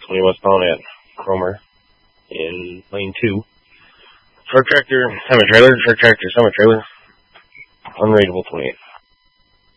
20 westbound at Cromer in lane 2. Truck tractor, semi-trailer, unrateable 28.